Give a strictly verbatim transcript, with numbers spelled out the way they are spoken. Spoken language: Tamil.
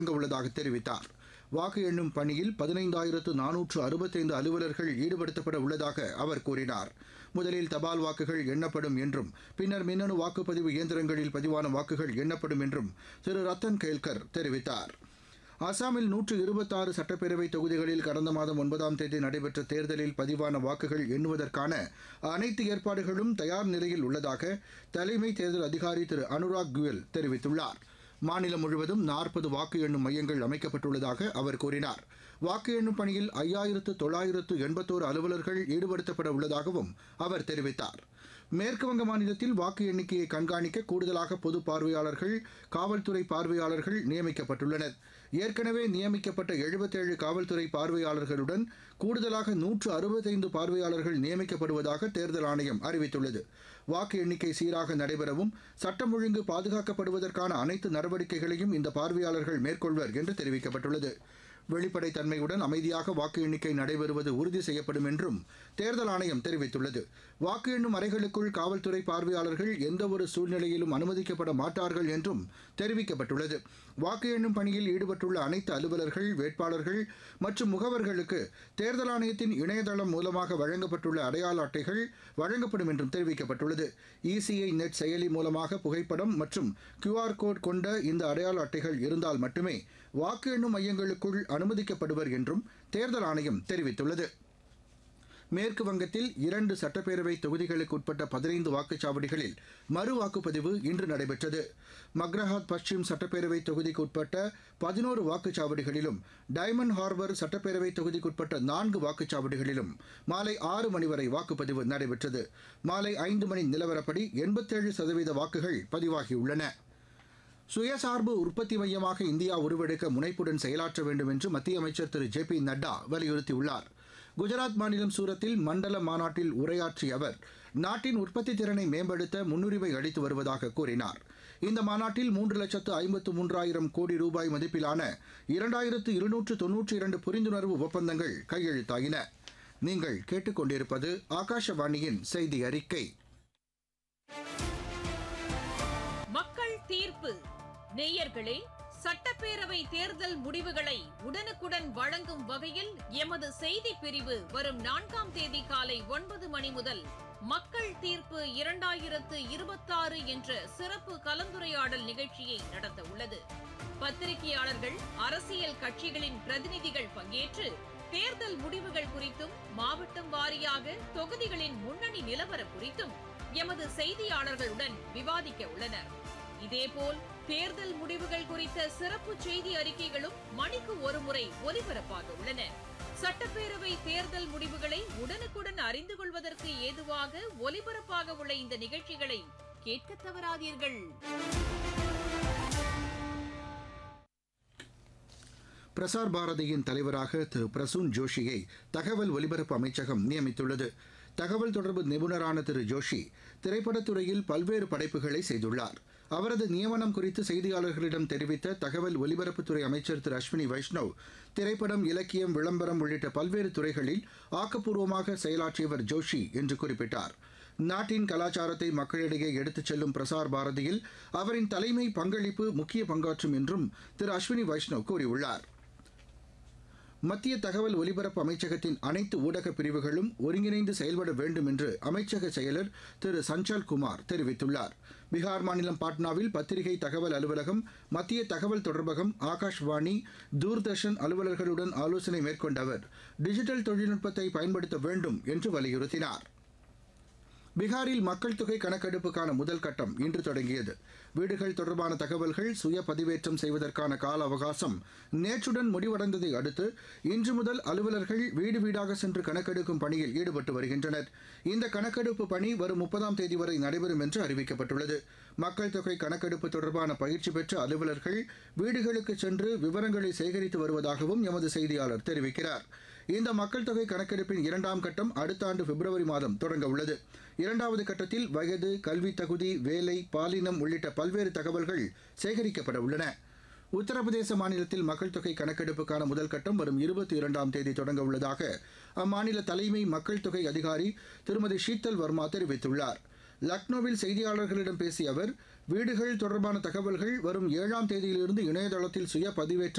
உள்ளதாக தெரிவித்தார். வாக்கு எண்ணும் பணியில் பதினைந்தாயிரத்து நானூற்று அறுபத்தைந்து அலுவலர்கள் ஈடுபடுத்தப்பட உள்ளதாக அவர் கூறினார். முதலில் தபால் வாக்குகள் எண்ணப்படும் என்றும் பின்னர் மின்னணு வாக்குப்பதிவு இயந்திரங்களில் பதிவான வாக்குகள் எண்ணப்படும் என்றும் திரு ரத்தன் கேல்கர் தெரிவித்தார். அசாமில் நூற்று இருபத்தாறு சட்டப்பேரவை தொகுதிகளில் கடந்த மாதம் ஒன்பதாம் தேதி நடைபெற்ற தேர்தலில் பதிவான வாக்குகள் எண்ணுவதற்கான அனைத்து ஏற்பாடுகளும் தயார் நிலையில் உள்ளதாக தலைமை தேர்தல் அதிகாரி திரு அனுராக் குயல் தெரிவித்துள்ளார். மாநிலம் முழுவதும் நாற்பது வாக்கு எண்ணும் மையங்கள் அமைக்கப்பட்டுள்ளதாக அவர் கூறினார். வாக்கு எண்ணும் பணியில் ஐயாயிரத்து தொள்ளாயிரத்து எண்பத்தோரு அலுவலர்கள் ஈடுபடுத்தப்பட உள்ளதாகவும் அவர் தெரிவித்தார். மேற்குவங்க மாநிலத்தில் வாக்கு எண்ணிக்கையை கண்காணிக்க கூடுதலாக பொது பார்வையாளர்கள், காவல்துறை பார்வையாளர்கள் நியமிக்கப்பட்டுள்ளனர். ஏற்கனவே நியமிக்கப்பட்ட எழுபத்தேழு காவல்துறை பார்வையாளர்களுடன் கூடுதலாக நூற்று அறுபத்தைந்து பார்வையாளர்கள் நியமிக்கப்படுவதாக தேர்தல் ஆணையம் அறிவித்துள்ளது. வாக்கு எண்ணிக்கை சீராக நடைபெறவும் சட்டம் ஒழுங்கு பாதுகாக்கப்படுவதற்கான அனைத்து நடவடிக்கைகளையும் இந்த பார்வையாளர்கள் மேற்கொள்வர் என்று தெரிவிக்கப்பட்டுள்ளது. வெளிப்படைத்தன்மையுடன் அமைதியாக வாக்கு எண்ணிக்கை நடைபெறுவது உறுதி செய்யப்படும் என்றும் தேர்தல் ஆணையம் தெரிவித்துள்ளது. வாக்கு எண்ணும் அறைகளுக்குள் காவல்துறை பார்வையாளர்கள் எந்தவொரு சூழ்நிலையிலும் அனுமதிக்கப்பட மாட்டார்கள் என்றும் தெரிவிக்கப்பட்டுள்ளது. வாக்கு எண்ணும் பணியில் ஈடுபட்டுள்ள அனைத்து அலுவலர்கள், வேட்பாளர்கள் மற்றும் முகவர்களுக்கு தேர்தல் ஆணையத்தின் இணையதளம் மூலமாக வழங்கப்பட்டுள்ள அடையாள அட்டைகள் வழங்கப்படும் என்றும் தெரிவிக்கப்பட்டுள்ளது. இசிஐ நெட் செயலி மூலமாக புகைப்படம் மற்றும் கியூஆர் கோட் கொண்ட இந்த அடையாள அட்டைகள் இருந்தால் மட்டுமே வாக்கு எண்ணும் மையங்களுக்குள் அனுமதிக்கப்படுவர் என்றும் தேர்தல் ஆணையம் தெரிவித்துள்ளது. மேற்கு வங்கத்தில் இரண்டு சட்டப்பேரவை தொகுதிகளுக்கு உட்பட்ட பதினைந்து வாக்குச்சாவடிகளில் மறு வாக்குப்பதிவு இன்று நடைபெற்றது. மக்ரஹாத் பश्चिम சட்டப்பேரவை தொகுதிக்கு உட்பட்ட பதினோரு வாக்குச்சாவடிகளிலும், டைமண்ட் ஹார்பர் சட்டப்பேரவை தொகுதிக்குட்பட்ட நான்கு வாக்குச்சாவடிகளிலும் மாலை ஆறு மணி வரை வாக்குப்பதிவு நடைபெற்றது. மாலை ஐந்து மணி நிலவரப்படி எண்பத்தேழு சதவீத வாக்குகள் பதிவாகியுள்ளன. சுயசார்பு உற்பத்தி மையமாக இந்தியா உருவெடுக்க முனைப்புடன் செயலாற்ற வேண்டும் என்று மத்திய அமைச்சர் திரு ஜே பி நட்டா வலியுறுத்தியுள்ளார். குஜராத் மாநிலம் சூரத்தில் மண்டல மாநாட்டில் உரையாற்றிய அவர் நாட்டின் உற்பத்தி திறனை மேம்படுத்த முன்னுரிமை அளித்து வருவதாக கூறினார். இந்த மாநாட்டில் மூன்று லட்சத்து ஐம்பத்து மூன்றாயிரம் கோடி ரூபாய் மதிப்பிலான இரண்டாயிரத்து இருநூற்று தொன்னூற்றி இரண்டு புரிந்துணர்வு ஒப்பந்தங்கள் கையெழுத்தாயின. நீங்கள் கேட்டுக்கொண்டிருப்பது ஆகாஷவாணியின் செய்தி அறிக்கை. மக்கள் தீர்ப்பு. நேயர்களே, சட்டப்பேரவை தேர்தல் முடிவுகளை உடனுக்குடன் வழங்கும் வகையில் எமது செய்தி பிரிவு வரும் நான்காம் தேதி காலை ஒன்பது மணி முதல் மக்கள் தீர்ப்பு இரண்டாயிரத்து இருபத்தாறு என்ற சிறப்பு கலந்துரையாடல் நிகழ்ச்சியை நடத்த உள்ளது. பத்திரிகையாளர்கள், அரசியல் கட்சிகளின் பிரதிநிதிகள் பங்கேற்று தேர்தல் முடிவுகள் குறித்தும், மாவட்டம் வாரியாக தொகுதிகளின் முன்னணி நிலவரம் குறித்தும் எமது செய்தியாளர்களுடன் விவாதிக்க உள்ளனர். இதேபோல் தேர்தல் முடிவுகள் குறித்த சிறப்பு செய்தி அறிக்கைகளும் மணிக்கு ஒருமுறை ஒலிபரப்பாக உள்ளன. சட்டப்பேரவை தேர்தல் முடிவுகளை உடனுக்குடன் அறிந்து கொள்வதற்கு ஏதுவாக ஒலிபரப்பாக உள்ள இந்த நிகழ்ச்சிகளை கேட்க தவறாதீர்கள். பிரசார் பாரதியின் தலைவராக திரு பிரசூன் ஜோஷியை தகவல் ஒலிபரப்பு அமைச்சகம் நியமித்துள்ளது. தகவல் தொடர்பு நிபுணரான திரு ஜோஷி திரைப்படத்துறையில் பல்வேறு படைப்புகளை செய்துள்ளார். அவரது நியமனம் குறித்து செய்தியாளர்களிடம் தெரிவித்த தகவல் ஒலிபரப்புத்துறை அமைச்சர் திரு அஸ்வினி வைஷ்ணவ், திரைப்படம், இலக்கியம், விளம்பரம் உள்ளிட்ட பல்வேறு துறைகளில் ஆக்கப்பூர்வமாக செயலாற்றியவர் ஜோஷி என்று குறிப்பிட்டார். நாட்டின் கலாச்சாரத்தை மக்களிடையே எடுத்துச் செல்லும் பிரசார் பாரதியில் அவரின் தலைமை பங்களிப்பு முக்கிய பங்காற்றும் என்றும் திரு அஸ்வினி வைஷ்ணவ் கூறியுள்ளார். மத்திய தகவல் ஒலிபரப்பு அமைச்சகத்தின் அனைத்து ஊடக பிரிவுகளும் ஒருங்கிணைந்து செயல்பட வேண்டும் என்று அமைச்சக செயலர் திரு சஞ்சல் குமார் தெரிவித்துள்ளார். பீகார் மாநிலம் பாட்னாவில் பத்திரிகை தகவல் அலுவலகம், மத்திய தகவல் தொடர்பகம், ஆகாஷ்வாணி, தூர்தர்ஷன் அலுவலர்களுடன் ஆலோசனை மேற்கொண்ட அவர் டிஜிட்டல் தொழில்நுட்பத்தை பயன்படுத்த வேண்டும் என்று வலியுறுத்தினார். பீகாரில் மக்கள் தொகை கணக்கெடுப்புக்கான முதல் கட்டம் இன்று தொடங்கியது. வீடுகள் தொடர்பான தகவல்கள் சுய பதிவேற்றம் செய்வதற்கான கால அவகாசம் நேற்றுடன் முடிவடைந்ததை அடுத்து இன்று முதல் அலுவலர்கள் வீடு வீடாக சென்று கணக்கெடுக்கும் பணியில் ஈடுபட்டு வருகின்றனர். இந்த கணக்கெடுப்பு பணி வரும் முப்பதாம் தேதி வரை நடைபெறும் என்று அறிவிக்கப்பட்டுள்ளது. மக்கள் தொகை கணக்கெடுப்பு தொடர்பான பயிற்சி பெற்ற அலுவலர்கள் வீடுகளுக்கு சென்று விவரங்களை சேகரித்து வருவதாகவும் எமது செய்தியாளர் தெரிவிக்கிறார். இந்த மக்கள் தொகை கணக்கெடுப்பின் இரண்டாம் கட்டம் அடுத்த ஆண்டு பிப்ரவரி மாதம் தொடங்க உள்ளது. இரண்டாவது கட்டத்தில் வயது, கல்வி தகுதி, வேலை, பாலினம் உள்ளிட்ட பல்வேறு தகவல்கள் சேகரிக்கப்பட உள்ளன. உத்தரப்பிரதேச மாநிலத்தில் மக்கள் தொகை கணக்கெடுப்புக்கான முதல் கட்டம் வரும் இருபத்தி இரண்டாம் தேதி தொடங்க உள்ளதாக அம்மாநில தலைமை மக்கள் தொகை அதிகாரி திருமதி ஷீத்தல் வர்மா தெரிவித்துள்ளார். லக்னோவில் செய்தியாளர்களிடம் பேசிய அவர், வீடுகள் தொடர்பான தகவல்கள் வரும் ஏழாம் தேதியிலிருந்து இணையதளத்தில் சுய பதிவேற்றம்